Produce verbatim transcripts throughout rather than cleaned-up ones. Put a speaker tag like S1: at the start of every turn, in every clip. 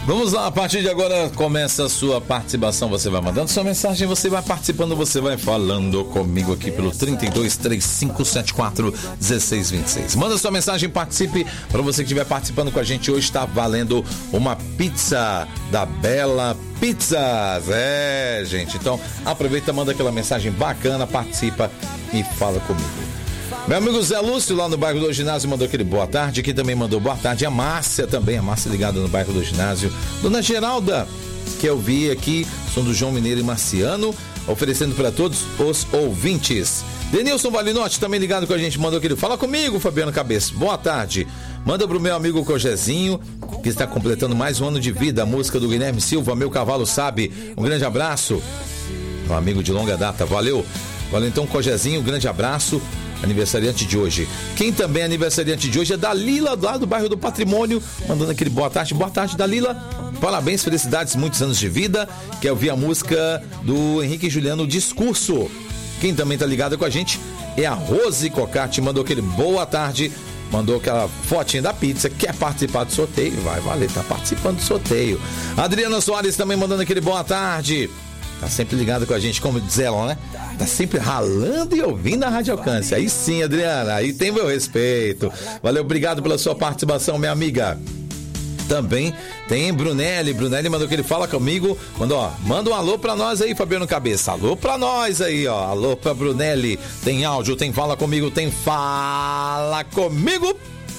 S1: Vamos lá, a partir de agora começa a sua participação. Você vai mandando sua mensagem, você vai participando, você vai falando comigo aqui pelo trinta e dois, trinta e cinco, setenta e quatro, dezesseis vinte e seis. Manda sua mensagem, participe. Para você que estiver participando com a gente hoje, está valendo uma pizza da Bela Pizzas. É, gente. Então, aproveita, manda aquela mensagem bacana, participa e fala comigo. Meu amigo Zé Lúcio, lá no bairro do Ginásio, mandou aquele boa tarde. Aqui também mandou boa tarde. A Márcia também, a Márcia ligada no bairro do Ginásio. Dona Geralda, que eu vi aqui, som do João Mineiro e Marciano, oferecendo para todos os ouvintes. Denilson Valinotti também ligado com a gente, mandou aquele fala comigo, Fabiano Cabeça. Boa tarde. Manda pro meu amigo Cogezinho, que está completando mais um ano de vida. A música do Guilherme Silva, Meu Cavalo Sabe. Um grande abraço. Um amigo de longa data, valeu. Valeu então, Cogezinho, um grande abraço. Aniversariante de hoje. Quem também é aniversariante de hoje é Dalila, lá do bairro do Patrimônio, mandando aquele boa tarde. Boa tarde, Dalila. Parabéns, felicidades, muitos anos de vida. Quer ouvir a música do Henrique e Juliano, Discurso. Quem também tá ligado com a gente é a Rose Cocati, mandou aquele boa tarde. Mandou aquela fotinha da pizza. Quer participar do sorteio? Vai valer, tá participando do sorteio. Adriana Soares também mandando aquele boa tarde. Tá sempre ligado com a gente, como diz ela, né? Tá sempre ralando e ouvindo a Rádio Alcance. Aí sim, Adriana, aí tem meu respeito. Valeu, obrigado pela sua participação, minha amiga. Também tem Brunelli. Brunelli mandou que ele fala comigo. Mandou, ó, manda um alô pra nós aí, Fabiano Cabeça. Alô pra nós aí, ó. Alô pra Brunelli. Tem áudio, tem fala comigo, tem fala comigo.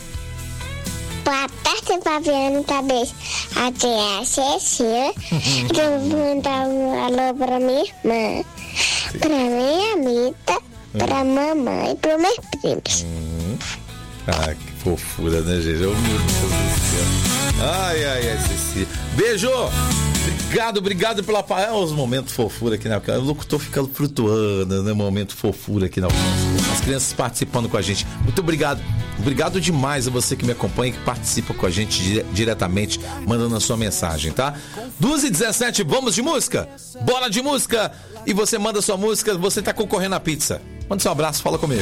S2: Boa tarde, Fabiano Cabeça. Aqui é a Cecília. Eu vou mandar um alô pra minha irmã, pra minha amiga, pra mamãe e pros meus primos.
S1: Hum. Ah, que fofura, né, gente? Oh, meu Deus do céu. Ai, ai, ai, Cecília. Beijo! Obrigado, obrigado pela paz. Olha os momentos fofura aqui na Alcântara. O locutor ficando flutuando, né? Momento fofura aqui na Alcântara. As crianças participando com a gente. Muito obrigado. Obrigado demais a você que me acompanha, que participa com a gente dire- diretamente, mandando a sua mensagem, tá? duas e dezessete, vamos de música? Bora de música! E você manda sua música, você tá concorrendo à pizza. Manda seu abraço, fala comigo.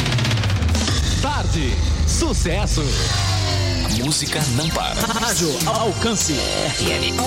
S3: Tarde, sucesso.
S4: A música não para.
S3: Rádio Alcance.
S4: R N